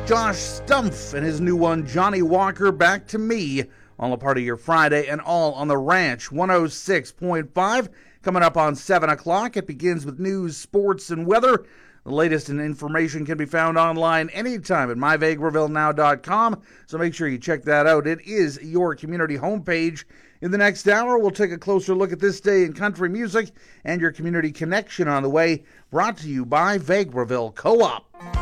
Josh Stumpf and his new one, Johnny Walker, Back to Me, all a part of your Friday and all on the Ranch 106.5. Coming up on 7 o'clock, it begins with news, sports, and weather. The latest in information can be found online anytime at myvegrevillenow.com, so make sure you check that out. It is your community homepage. In the next hour, we'll take a closer look at this day in country music and your community connection on the way, brought to you by Vegreville Co-op.